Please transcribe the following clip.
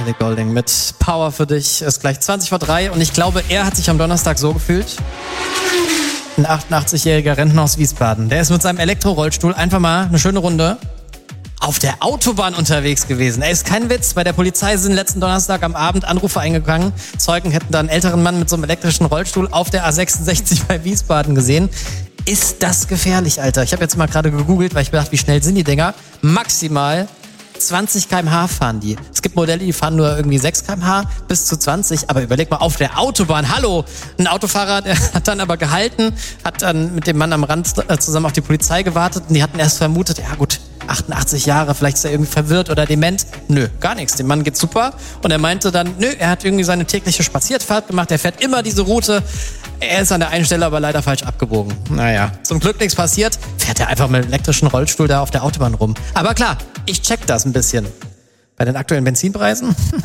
Ellie Goulding mit Power für dich ist gleich 3:20 und ich glaube, er hat sich am Donnerstag so gefühlt. Ein 88-jähriger Rentner aus Wiesbaden. Der ist mit seinem Elektrorollstuhl einfach mal eine schöne Runde auf der Autobahn unterwegs gewesen. Ist kein Witz. Bei der Polizei sind letzten Donnerstag am Abend Anrufe eingegangen. Zeugen hätten da einen älteren Mann mit so einem elektrischen Rollstuhl auf der A66 bei Wiesbaden gesehen. Ist das gefährlich, Alter? Ich habe jetzt mal gerade gegoogelt, weil ich mir dachte, wie schnell sind die Dinger? Maximal 20 km/h fahren die. Es gibt Modelle, die fahren nur irgendwie 6 km/h bis zu 20. Aber überleg mal, auf der Autobahn, hallo! Ein Autofahrer, der hat dann aber gehalten, hat dann mit dem Mann am Rand zusammen auf die Polizei gewartet und die hatten erst vermutet, ja gut, 88 Jahre, vielleicht ist er irgendwie verwirrt oder dement. Nö, gar nichts. Dem Mann geht's super. Und er meinte dann, er hat irgendwie seine tägliche Spazierfahrt gemacht, er fährt immer diese Route. Er ist an der einen Stelle aber leider falsch abgebogen. Naja, zum Glück nichts passiert, fährt er einfach mit dem elektrischen Rollstuhl da auf der Autobahn rum. Aber klar, ich check das ein bisschen. Bei den aktuellen Benzinpreisen